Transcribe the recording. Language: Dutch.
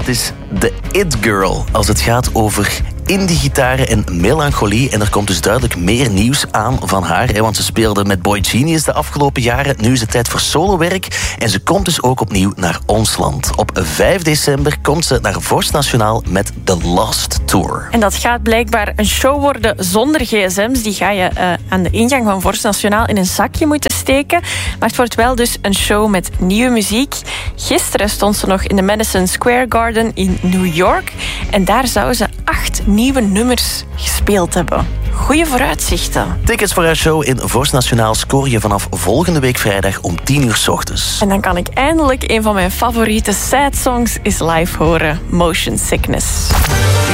dat is de It Girl. Als het gaat over indie-gitaren en melancholie. En er komt dus duidelijk meer nieuws aan van haar. Want ze speelde met Boy Genius de afgelopen jaren. Nu is het tijd voor solowerk. En ze komt dus ook opnieuw naar ons land. Op 5 december komt ze naar Vorst Nationaal met The Lost Tour. En dat gaat blijkbaar een show worden zonder gsm's. Die ga je aan de ingang van Vorst Nationaal in een zakje moeten steken. Maar het wordt wel dus een show met nieuwe muziek. Gisteren stond ze nog in de Madison Square Garden in New York. En daar zou ze 8 nieuwe nummers gespeeld hebben. Goeie vooruitzichten. Tickets voor haar show in Vorst Nationaal scoor je vanaf volgende week vrijdag om 10:00 's ochtends. En dan kan ik eindelijk een van mijn favoriete sad songs is live horen. Motion Sickness.